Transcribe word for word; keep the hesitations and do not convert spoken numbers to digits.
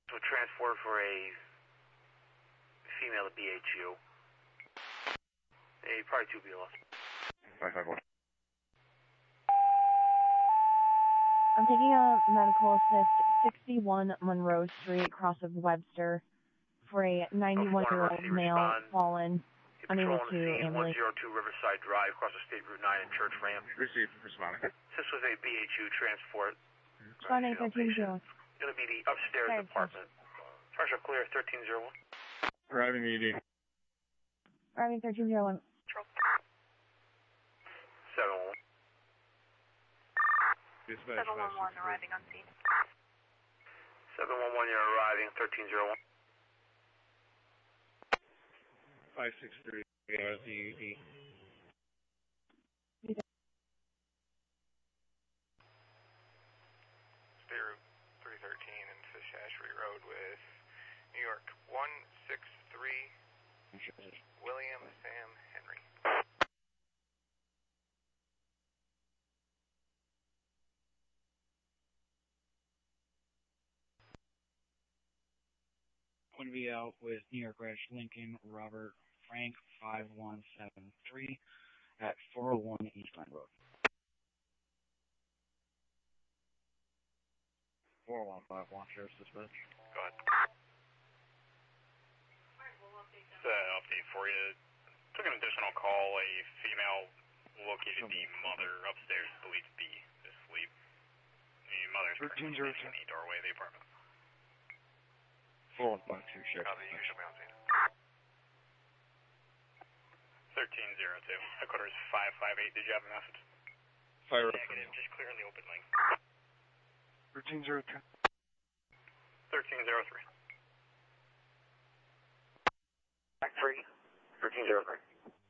So transport for a female to B H U. A probably two B L S. five five one. I'm taking a medical assist, sixty-one Monroe Street, cross of Webster, for a ninety-one-year-old male fallen, unable to ambulate. one oh two Riverside Drive, across the State Route nine and Church Ramp. Received, responding. This was a B H U transport. Responding thirteen zero. It's going to be the upstairs Sorry, department. Partial clear, thirteen zero one. Arriving E D. Arriving thirteen zero one. seven one one. Dispatch seven one one arriving on scene. seven one one, you're arriving, thirteen zero one. five six three, R Z E. State Route three thirteen and Fish-Ashery Road with New York one six three, William Sam Henry. Going to be out with New York Reg Lincoln Robert Frank five one seven three at four oh one East Line Road. four one five one, Sheriff's Dispatch. Go ahead. It's an update for you. Took an additional call. A female located the mother upstairs, believed to be asleep. The mother's thirteen in the doorway of the apartment. four one five two, Sheriff. Copy, you should be on scene. thirteen zero two. Headquarters five five eight. Did you have a message? Fire up. Negative, just clear in the open lane. thirteen zero two. thirteen zero three. Back three. thirteen zero three.